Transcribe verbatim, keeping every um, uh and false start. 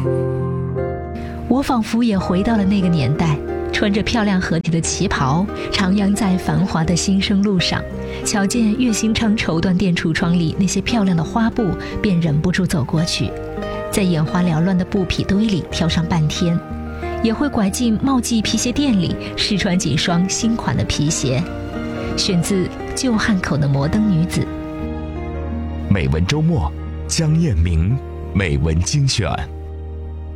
我仿佛也回到了那个年代，穿着漂亮合体的旗袍，徜徉在繁华的新生路上，瞧见月星昌绸缎店橱窗里那些漂亮的花布，便忍不住走过去，在眼花缭乱的布匹堆里挑上半天，也会拐进茂记皮鞋店里试穿几双新款的皮鞋。选自旧汉口的摩登女子。 美文周末，江彦明美文精选。